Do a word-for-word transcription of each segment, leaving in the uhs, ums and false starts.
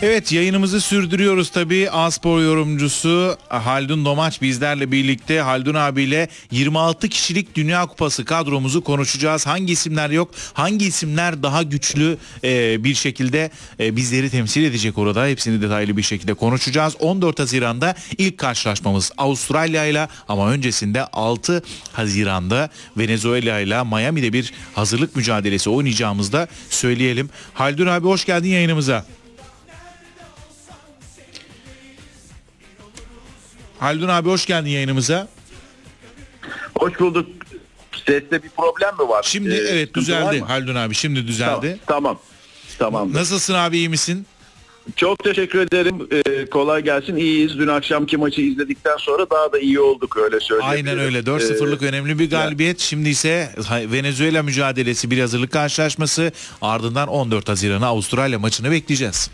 Evet, yayınımızı sürdürüyoruz tabii. A-Spor yorumcusu Haldun Domaç bizlerle birlikte. Haldun abiyle yirmi altı kişilik Dünya Kupası kadromuzu konuşacağız. Hangi isimler yok, hangi isimler daha güçlü e, bir şekilde e, bizleri temsil edecek orada. Hepsini detaylı bir şekilde konuşacağız. on dört Haziran'da ilk karşılaşmamız Avustralya ile, ama öncesinde altı Haziran'da Venezuela ile Miami'de bir hazırlık mücadelesi oynayacağımızı da söyleyelim. Haldun abi hoş geldin yayınımıza. Haldun abi hoş geldin yayınımıza. Hoş bulduk. Seste bir problem mi var? Şimdi ee, evet düzeldi Haldun abi, şimdi düzeldi. Tamam. Tamam. Nasılsın abi, iyi misin? Çok teşekkür ederim. Ee, kolay gelsin. İyiyiz. Dün akşamki maçı izledikten sonra daha da iyi olduk, öyle söyleyebilirim. Aynen öyle. dört sıfırlık ee, önemli bir galibiyet. Yani. Şimdi ise Venezuela mücadelesi, bir hazırlık karşılaşması. Ardından on dört Haziran'a Avustralya maçını bekleyeceğiz.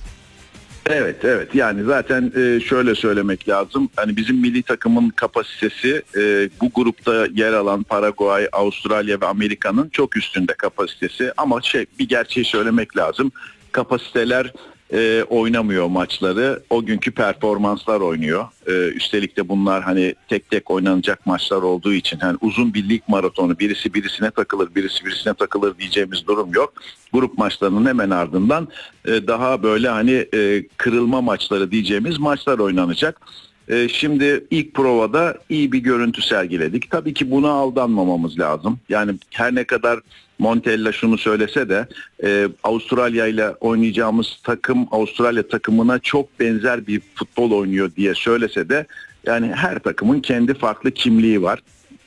Evet evet, yani zaten şöyle söylemek lazım, hani bizim milli takımın kapasitesi bu grupta yer alan Paraguay, Avustralya ve Amerika'nın çok üstünde kapasitesi, ama şey, bir gerçeği söylemek lazım, kapasiteler e, oynamıyor maçları, o günkü performanslar oynuyor. E, üstelik de bunlar hani tek tek oynanacak maçlar olduğu için, hani uzun bir lig maratonu, birisi birisine takılır birisi birisine takılır diyeceğimiz durum yok. Grup maçlarının hemen ardından e, daha böyle hani e, kırılma maçları diyeceğimiz maçlar oynanacak. E, şimdi ilk provada iyi bir görüntü sergiledik. Tabii ki buna aldanmamamız lazım. Yani her ne kadar Montella şunu söylese de e, Avustralya ile oynayacağımız takım Avustralya takımına çok benzer bir futbol oynuyor diye söylese de, yani her takımın kendi farklı kimliği var.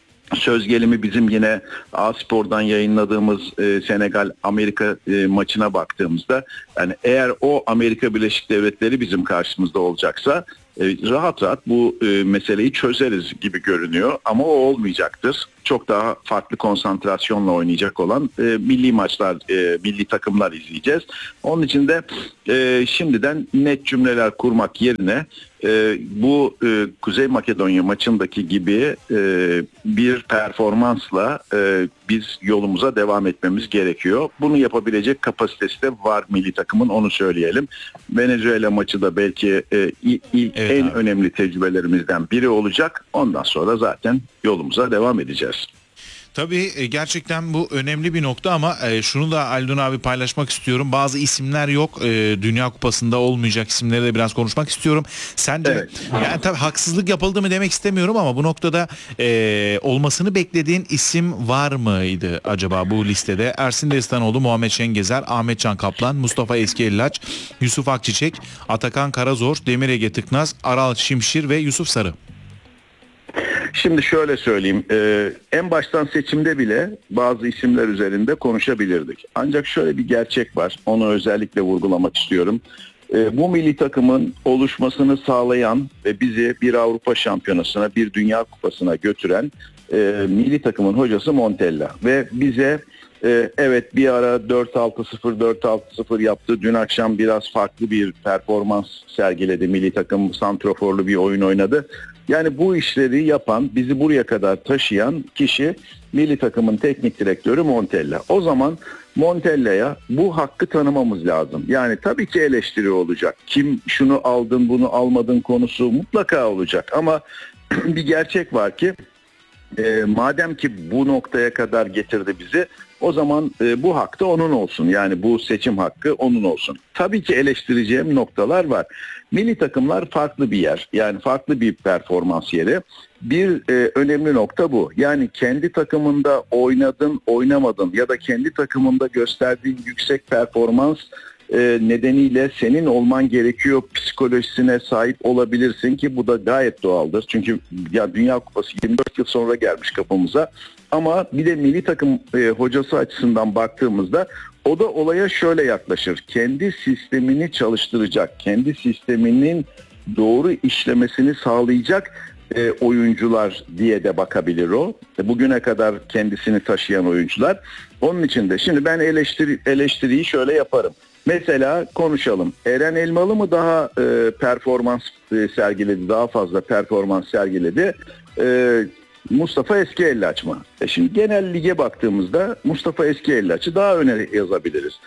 Söz gelimi bizim yine A-Spor'dan yayınladığımız e, Senegal-Amerika e, maçına baktığımızda, yani eğer o Amerika Birleşik Devletleri bizim karşımızda olacaksa e, rahat rahat bu e, meseleyi çözeriz gibi görünüyor, ama o olmayacaktır. Çok daha farklı konsantrasyonla oynayacak olan e, milli maçlar, e, milli takımlar izleyeceğiz. Onun için de e, şimdiden net cümleler kurmak yerine e, bu e, Kuzey Makedonya maçındaki gibi e, bir performansla e, biz yolumuza devam etmemiz gerekiyor. Bunu yapabilecek kapasitesi de var milli takımın, onu söyleyelim. Venezuela maçı da belki e, il, il, evet, en abi. önemli tecrübelerimizden biri olacak. Ondan sonra zaten yolumuza devam edeceğiz. Tabii gerçekten bu önemli bir nokta, ama şunu da Haldun abi paylaşmak istiyorum. Bazı isimler yok. Dünya Kupası'nda olmayacak isimleri de biraz konuşmak istiyorum. Sence evet. Yani tabii haksızlık yapıldı mı demek istemiyorum, ama bu noktada e, olmasını beklediğin isim var mıydı acaba bu listede? Ersin Destanoğlu, Muhammed Şengezer, Ahmet Can Kaplan, Mustafa Eskiyellaç, Yusuf Akçiçek, Atakan Karazor, Demir Ege Tıknaz, Aral Şimşir ve Yusuf Sarı. Şimdi şöyle söyleyeyim, e, en baştan seçimde bile bazı isimler üzerinde konuşabilirdik. Ancak şöyle bir gerçek var, onu özellikle vurgulamak istiyorum. E, bu milli takımın oluşmasını sağlayan ve bizi bir Avrupa Şampiyonası'na, bir Dünya Kupası'na götüren e, milli takımın hocası Montella. Ve bize e, evet bir ara dört altı sıfır dört altı sıfır yaptı. Dün akşam biraz farklı bir performans sergiledi. Milli takım santroforlu bir oyun oynadı. Yani bu işleri yapan, bizi buraya kadar taşıyan kişi milli takımın teknik direktörü Montella. O zaman Montella'ya bu hakkı tanımamız lazım. Yani tabii ki eleştiri olacak. Kim şunu aldın, bunu almadın konusu mutlaka olacak. Ama bir gerçek var ki e, madem ki bu noktaya kadar getirdi bizi, o zaman e, bu hak da onun olsun. Yani bu seçim hakkı onun olsun. Tabii ki eleştireceğim noktalar var. Milli takımlar farklı bir yer. Yani farklı bir performans yeri. Bir e, önemli nokta bu. Yani kendi takımında oynadın, oynamadın ya da kendi takımında gösterdiğin yüksek performans e, nedeniyle senin olman gerekiyor psikolojisine sahip olabilirsin, ki bu da gayet doğaldır. Çünkü ya Dünya Kupası yirmi dört yıl sonra gelmiş kapımıza. Ama bir de milli takım e, hocası açısından baktığımızda o da olaya şöyle yaklaşır. Kendi sistemini çalıştıracak, kendi sisteminin doğru işlemesini sağlayacak e, oyuncular diye de bakabilir o. E, bugüne kadar kendisini taşıyan oyuncular. Onun için de şimdi ben eleştiri, eleştiriyi şöyle yaparım. Mesela konuşalım. Eren Elmalı mı daha e, performans e, sergiledi, daha fazla performans sergiledi? E, Mustafa Eskiyellaç mı? E şimdi genel lige baktığımızda Mustafa Eskiyellaç'ı daha öne yazabiliriz.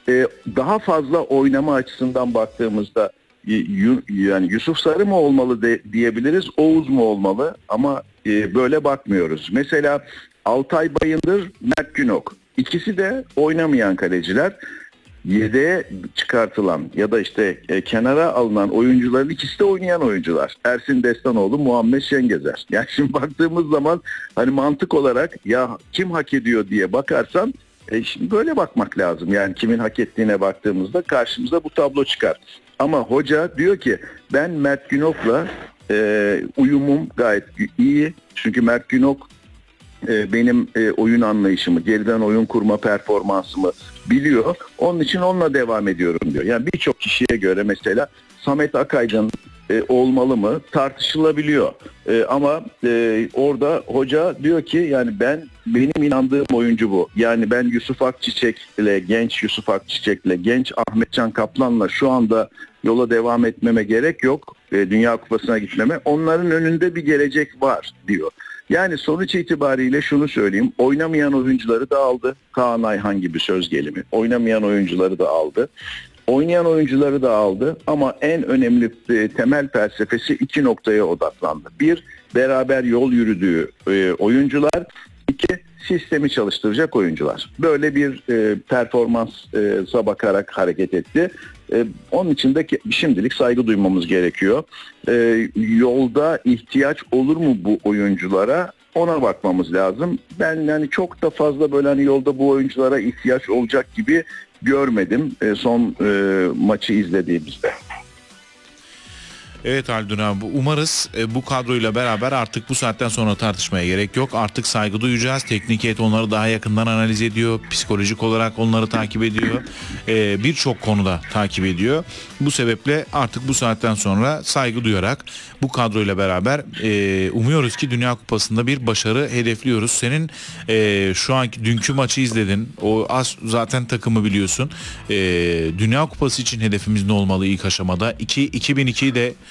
e, daha fazla oynama açısından baktığımızda yani Yusuf Sarı mı olmalı de, diyebiliriz, Oğuz mu olmalı, ama e, böyle bakmıyoruz. Mesela Altay Bayındır, Mert Günok, ikisi de oynamayan kaleciler. Yedeğe çıkartılan ya da işte e, kenara alınan oyuncuların ikisi de oynayan oyuncular. Ersin Destanoğlu, Muhammed Şengezer. Yani şimdi baktığımız zaman hani mantık olarak ya kim hak ediyor diye bakarsan e, şimdi böyle bakmak lazım. Yani kimin hak ettiğine baktığımızda karşımıza bu tablo çıkar. Ama hoca diyor ki ben Mert Günok'la e, uyumum gayet iyi. Çünkü Mert Günok e, benim e, oyun anlayışımı, geriden oyun kurma performansımı biliyor. Onun için onunla devam ediyorum diyor. Yani birçok kişiye göre mesela Samet Akaydın e, olmalı mı tartışılabiliyor. E, ama e, orada hoca diyor ki yani ben benim inandığım oyuncu bu. Yani ben Yusuf Akçiçek'le, genç Yusuf Akçiçek'le, genç Ahmetcan Kaplan'la şu anda yola devam etmeme gerek yok. E, Dünya Kupası'na gitmeme. Onların önünde bir gelecek var diyor. Yani sonuç itibariyle şunu söyleyeyim. Oynamayan oyuncuları da aldı. Kaan Ayhan gibi söz gelimi. Oynamayan oyuncuları da aldı. Oynayan oyuncuları da aldı. Ama en önemli e, temel felsefesi iki noktaya odaklandı. Bir, beraber yol yürüdüğü e, oyuncular. İki, sistemi çalıştıracak oyuncular. Böyle bir e, performansa bakarak hareket etti. E, onun için de şimdilik saygı duymamız gerekiyor. E, yolda ihtiyaç olur mu bu oyunculara? Ona bakmamız lazım. Ben yani çok da fazla böyle hani yolda bu oyunculara ihtiyaç olacak gibi görmedim e, son e, maçı izlediğimizde. Evet Haldun abi, umarız e, bu kadroyla beraber artık bu saatten sonra tartışmaya gerek yok. Artık saygı duyacağız. Teknik heyet onları daha yakından analiz ediyor. Psikolojik olarak onları takip ediyor. E, Birçok konuda takip ediyor. Bu sebeple artık bu saatten sonra saygı duyarak bu kadroyla beraber e, umuyoruz ki Dünya Kupası'nda bir başarı hedefliyoruz. Senin e, şu anki dünkü maçı izledin. O az zaten takımı biliyorsun. E, Dünya Kupası için hedefimiz ne olmalı ilk aşamada? iki, iki bin ikiyi de